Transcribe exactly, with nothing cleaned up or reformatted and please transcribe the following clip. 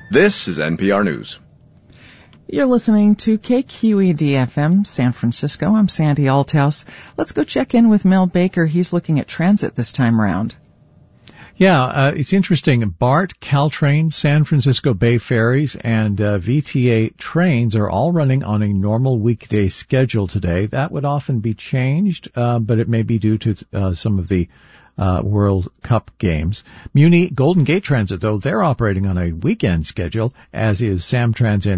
This is N P R News. You're listening to K Q E D F M, San Francisco. I'm Sandy Althouse. Let's go check in with Mel Baker. He's looking at transit this time around. Yeah, uh, it's interesting. BART, Caltrain, San Francisco Bay Ferries, and uh, V T A trains are all running on a normal weekday schedule today. That would often be changed, uh, but it may be due to uh, some of the uh World Cup games. Muni Golden Gate Transit, though, they're operating on a weekend schedule, as is Samtrans and